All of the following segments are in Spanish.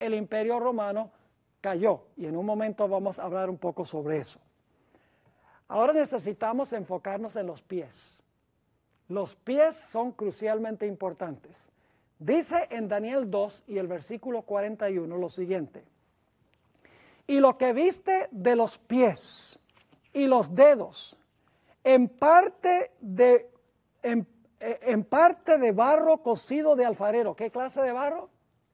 el Imperio Romano cayó. Y en un momento vamos a hablar un poco sobre eso. Ahora necesitamos enfocarnos en los pies. Los pies son crucialmente importantes. Dice en Daniel 2 y el versículo 41 lo siguiente. Y lo que viste de los pies y los dedos, en parte de barro cocido de alfarero. ¿Qué clase de barro?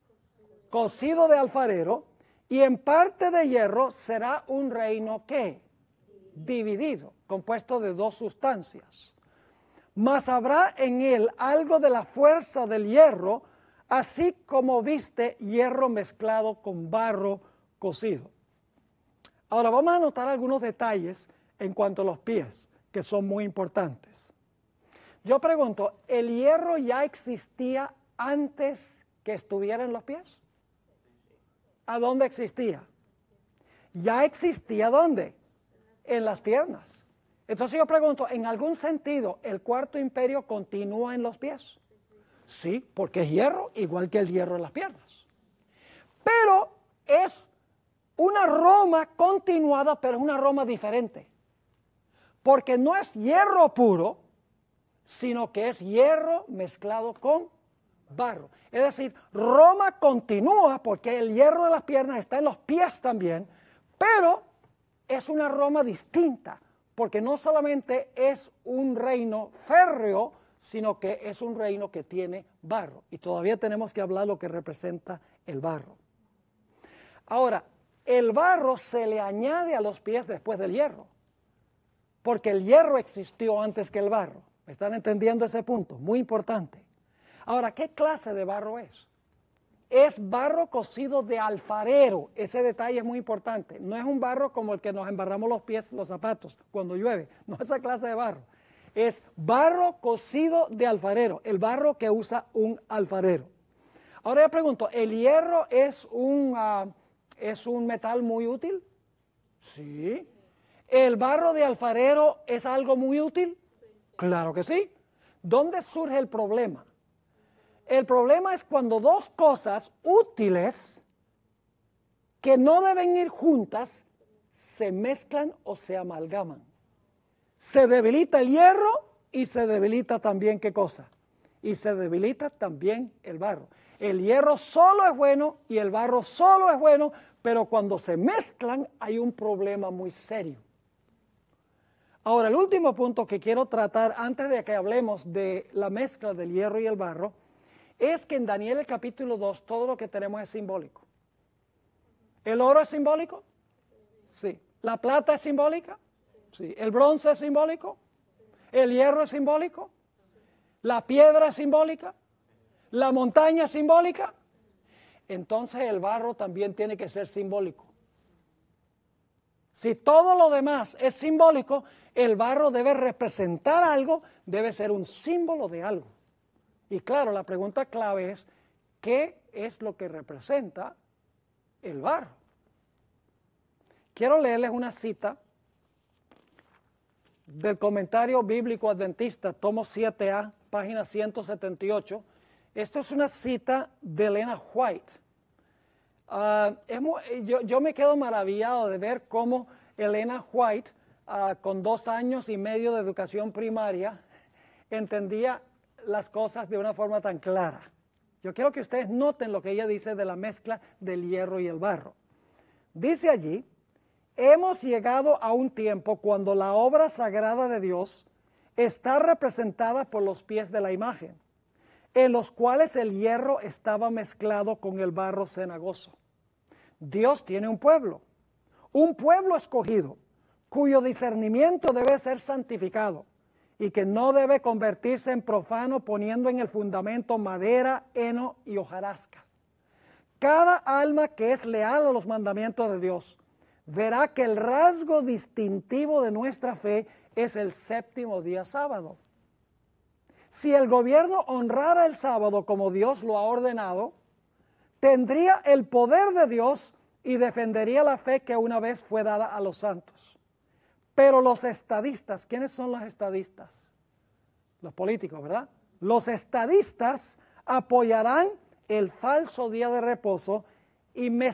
Cocido de alfarero. Y en parte de hierro será un reino, ¿qué? Dividido, compuesto de dos sustancias. Mas habrá en él algo de la fuerza del hierro, así como viste hierro mezclado con barro cocido. Ahora vamos a notar algunos detalles en cuanto a los pies, que son muy importantes. Yo pregunto, ¿el hierro ya existía antes que estuviera en los pies? ¿A dónde existía? ¿Ya existía dónde? En las piernas. Entonces yo pregunto, ¿en algún sentido el cuarto imperio continúa en los pies? Sí, porque es hierro, igual que el hierro en las piernas. Pero es una Roma continuada, pero es una Roma diferente. Porque no es hierro puro, sino que es hierro mezclado con barro. Es decir, Roma continúa porque el hierro de las piernas está en los pies también, pero es una Roma distinta, porque no solamente es un reino férreo, sino que es un reino que tiene barro. Y todavía tenemos que hablar lo que representa el barro. Ahora, el barro se le añade a los pies después del hierro, porque el hierro existió antes que el barro. ¿Me están entendiendo ese punto? Muy importante. Ahora, ¿qué clase de barro es? Es barro cocido de alfarero. Ese detalle es muy importante. No es un barro como el que nos embarramos los pies, los zapatos, cuando llueve. No es esa clase de barro. Es barro cocido de alfarero, el barro que usa un alfarero. Ahora yo pregunto, ¿el hierro es un metal muy útil? Sí. ¿El barro de alfarero es algo muy útil? Claro que sí. ¿Dónde surge el problema? El problema es cuando dos cosas útiles que no deben ir juntas se mezclan o se amalgaman. Se debilita el hierro y se debilita también, ¿qué cosa? Y se debilita también el barro. El hierro solo es bueno y el barro solo es bueno, pero cuando se mezclan hay un problema muy serio. Ahora, el último punto que quiero tratar antes de que hablemos de la mezcla del hierro y el barro es que en Daniel el capítulo 2 todo lo que tenemos es simbólico. ¿El oro es simbólico? Sí. ¿La plata es simbólica? Sí. ¿El bronce es simbólico? ¿El hierro es simbólico? ¿La piedra es simbólica? ¿La montaña es simbólica? Entonces el barro también tiene que ser simbólico. Si todo lo demás es simbólico, el barro debe representar algo, debe ser un símbolo de algo. Y claro, la pregunta clave es, ¿qué es lo que representa el barro? Quiero leerles una cita del comentario bíblico adventista, tomo 7A, página 178. Esto es una cita de Elena White. Yo me quedo maravillado de ver cómo Elena White, con 2 años y medio de educación primaria, entendía las cosas de una forma tan clara. Yo quiero que ustedes noten lo que ella dice de la mezcla del hierro y el barro. Dice allí, hemos llegado a un tiempo cuando la obra sagrada de Dios está representada por los pies de la imagen, en los cuales el hierro estaba mezclado con el barro cenagoso. Dios tiene un pueblo escogido, cuyo discernimiento debe ser santificado y que no debe convertirse en profano poniendo en el fundamento madera, heno y hojarasca. Cada alma que es leal a los mandamientos de Dios verá que el rasgo distintivo de nuestra fe es el séptimo día sábado. Si el gobierno honrara el sábado como Dios lo ha ordenado, tendría el poder de Dios y defendería la fe que una vez fue dada a los santos. Pero los estadistas, ¿quiénes son los estadistas? Los políticos, ¿verdad? Los estadistas apoyarán el falso día de reposo y me